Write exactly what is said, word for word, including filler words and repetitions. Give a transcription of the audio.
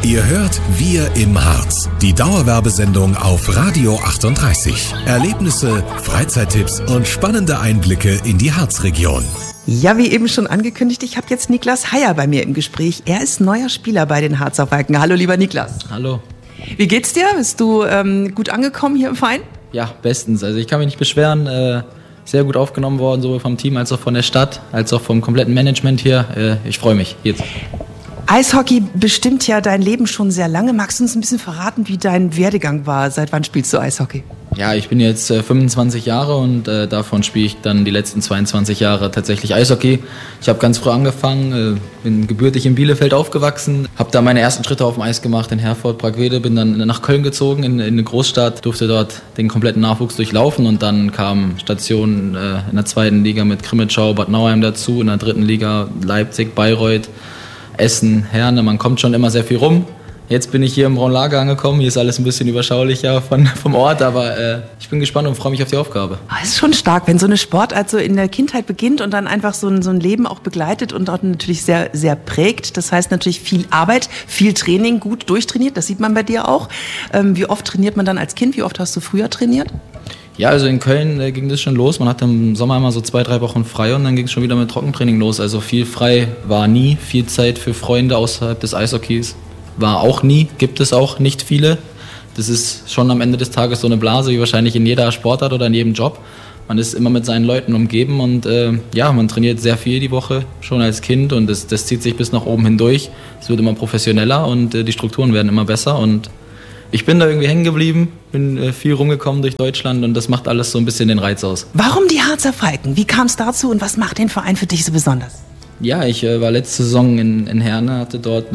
Ihr hört Wir im Harz, die Dauerwerbesendung auf Radio achtunddreißig. Erlebnisse, Freizeittipps und spannende Einblicke in die Harzregion. Ja, wie eben schon angekündigt, ich habe jetzt Niklas Heyer bei mir im Gespräch. Er ist neuer Spieler bei den Harzer Falken. Hallo, lieber Niklas. Hallo. Wie geht's dir? Bist du ähm, gut angekommen hier im Verein? Ja, bestens. Also ich kann mich nicht beschweren. Äh, sehr gut aufgenommen worden, sowohl vom Team als auch von der Stadt, als auch vom kompletten Management hier. Äh, ich freue mich jetzt. Eishockey bestimmt ja dein Leben schon sehr lange. Magst du uns ein bisschen verraten, wie dein Werdegang war? Seit wann spielst du Eishockey? Ja, ich bin jetzt äh, fünfundzwanzig Jahre und äh, davon spiele ich dann die letzten zweiundzwanzig Jahre tatsächlich Eishockey. Ich habe ganz früh angefangen, äh, bin gebürtig in Bielefeld aufgewachsen, habe da meine ersten Schritte auf dem Eis gemacht in Herford, Bragwede, bin dann nach Köln gezogen, in, in eine Großstadt, durfte dort den kompletten Nachwuchs durchlaufen und dann kamen Stationen äh, in der zweiten Liga mit Krimitschau, Bad Nauheim dazu, in der dritten Liga Leipzig, Bayreuth, Essen, Herne, man kommt schon immer sehr viel rum. Jetzt bin ich hier im Braunlager angekommen, hier ist alles ein bisschen überschaulicher von, vom Ort, aber äh, ich bin gespannt und freue mich auf die Aufgabe. Es ist schon stark, wenn so eine Sportart so in der Kindheit beginnt und dann einfach so ein, so ein Leben auch begleitet und auch natürlich sehr, sehr prägt. Das heißt natürlich viel Arbeit, viel Training, gut durchtrainiert, das sieht man bei dir auch. Ähm, wie oft trainiert man dann als Kind, wie oft hast du früher trainiert? Ja, also in Köln äh, ging das schon los. Man hatte im Sommer immer so zwei, drei Wochen frei und dann ging es schon wieder mit Trockentraining los. Also viel frei war nie, viel Zeit für Freunde außerhalb des Eishockeys war auch nie, gibt es auch nicht viele. Das ist schon am Ende des Tages so eine Blase, wie wahrscheinlich in jeder Sportart oder in jedem Job. Man ist immer mit seinen Leuten umgeben und äh, ja, man trainiert sehr viel die Woche, schon als Kind und das, das zieht sich bis nach oben hindurch. Es wird immer professioneller und äh, die Strukturen werden immer besser und ich bin da irgendwie hängen geblieben, bin äh, viel rumgekommen durch Deutschland und das macht alles so ein bisschen den Reiz aus. Warum die Harzer Falken? Wie kam es dazu und was macht den Verein für dich so besonders? Ja, ich äh, war letzte Saison in, in Herne, hatte dort